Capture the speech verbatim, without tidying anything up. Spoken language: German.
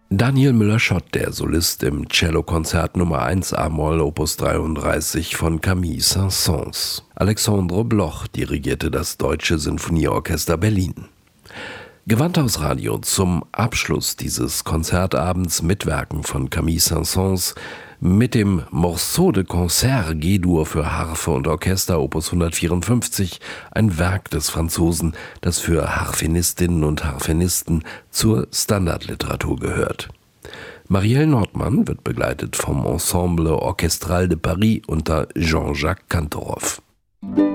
Daniel Müller-Schott, der Solist im Cellokonzert Nummer eins a-Moll Opus dreiunddreißig von Camille Saint-Saëns. Alexandre Bloch dirigierte das Deutsche Sinfonieorchester Berlin. Gewandhausradio zum Abschluss dieses Konzertabends mit Werken von Camille Saint-Saëns mit dem Morceau de Concert G-Dur für Harfe und Orchester Opus hundertvierundfünfzig, ein Werk des Franzosen, das für Harfenistinnen und Harfenisten zur Standardliteratur gehört. Marielle Nordmann wird begleitet vom Ensemble Orchestral de Paris unter Jean-Jacques Kantorov.